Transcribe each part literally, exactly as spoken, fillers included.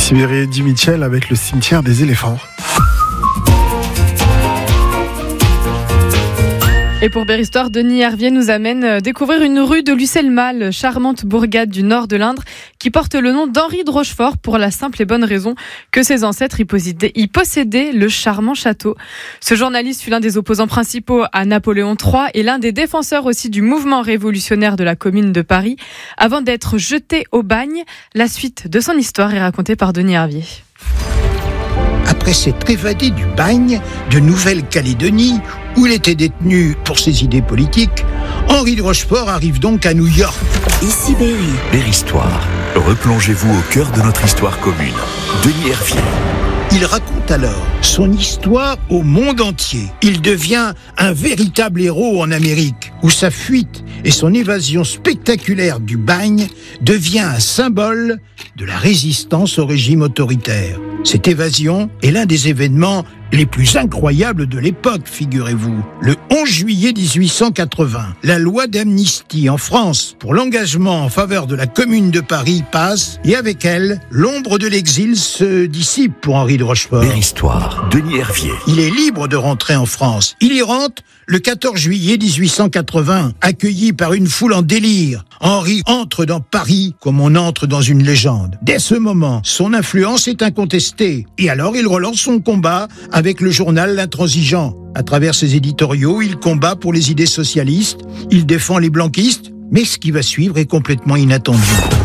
Sibérie Di Mitchell avec le cimetière des éléphants. Et pour Berhistoire, Denis Hervier nous amène découvrir une rue de Lucelles-Mal, charmante bourgade du nord de l'Indre, qui porte le nom d'Henri de Rochefort pour la simple et bonne raison que ses ancêtres y possédaient, y possédaient le charmant château. Ce journaliste fut l'un des opposants principaux à Napoléon trois et l'un des défenseurs aussi du mouvement révolutionnaire de la Commune de Paris, avant d'être jeté au bagne. La suite de son histoire est racontée par Denis Hervier. Après s'être évadé du bagne de Nouvelle-Calédonie, où il était détenu pour ses idées politiques, Henri de Rochefort arrive donc à New York. Ici Berry. Berhistoire. Replongez-vous au cœur de notre histoire commune. Denis Hervier. Il raconte alors son histoire au monde entier. Il devient un véritable héros en Amérique, où sa fuite et son évasion spectaculaire du bagne devient un symbole de la résistance au régime autoritaire. Cette évasion est l'un des événements les plus incroyables de l'époque, figurez-vous. Le onze juillet dix-huit cent quatre-vingts, la loi d'amnistie en France pour l'engagement en faveur de la Commune de Paris passe, et avec elle, l'ombre de l'exil se dissipe pour Henri de Rochefort. Berhistoire, Denis Hervier. Il est libre de rentrer en France. Il y rentre le quatorze juillet dix-huit cent quatre-vingts, accueilli par une foule en délire. Henri entre dans Paris comme on entre dans une légende. Dès ce moment, son influence est incontestée. Et alors, il relance son combat avec le journal L'Intransigeant. À travers ses éditoriaux, il combat pour les idées socialistes, il défend les blanquistes, mais ce qui va suivre est complètement inattendu.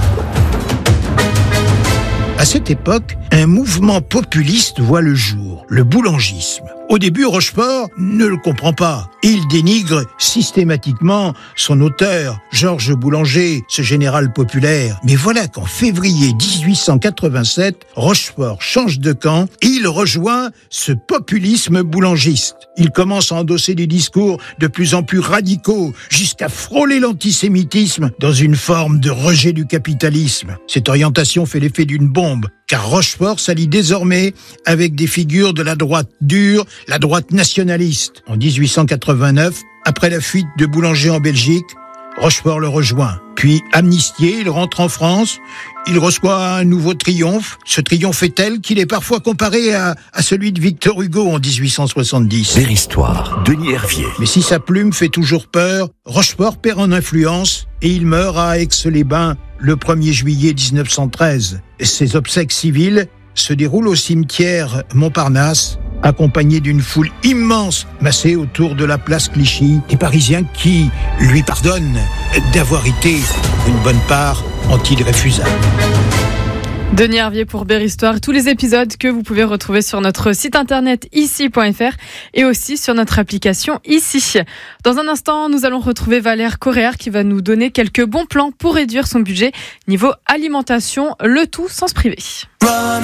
À cette époque, un mouvement populiste voit le jour, le boulangisme. Au début, Rochefort ne le comprend pas et il dénigre systématiquement son auteur, Georges Boulanger, ce général populaire. Mais voilà qu'en février dix-huit cent quatre-vingt-sept, Rochefort change de camp et il rejoint ce populisme boulangiste. Il commence à endosser des discours de plus en plus radicaux jusqu'à frôler l'antisémitisme dans une forme de rejet du capitalisme. Cette orientation fait l'effet d'une bombe, car Rochefort s'allie désormais avec des figures de la droite dure, la droite nationaliste. En dix-huit cent quatre-vingt-neuf, après la fuite de Boulanger en Belgique, Rochefort le rejoint. Puis, amnistié, il rentre en France, il reçoit un nouveau triomphe. Ce triomphe est tel qu'il est parfois comparé à, à celui de Victor Hugo en dix-huit cent soixante-dix. Berhistoire, Denis Hervier. Mais si sa plume fait toujours peur, Rochefort perd en influence et il meurt à Aix-les-Bains le premier juillet dix-neuf cent treize. Ses obsèques civiles se déroulent au cimetière Montparnasse, accompagné d'une foule immense massée autour de la place Clichy, des Parisiens qui lui pardonnent d'avoir été une bonne part anti-Dreyfusard. Denis Hervier pour Berhistoire, tous les épisodes que vous pouvez retrouver sur notre site internet ici point f r et aussi sur notre application Ici. Dans un instant, nous allons retrouver Valère Coréard qui va nous donner quelques bons plans pour réduire son budget niveau alimentation, le tout sans se priver.